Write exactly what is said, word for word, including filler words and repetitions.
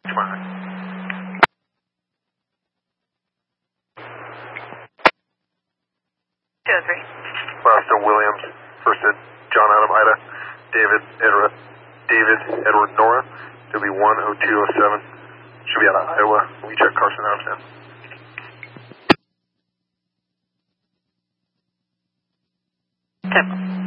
Come on. two oh three. Milestone Williams, first at John Adam Ida, David Edward, David Edward Nora, W one oh two oh seven, should be out of Iowa. We check Carson Adams now. Temple.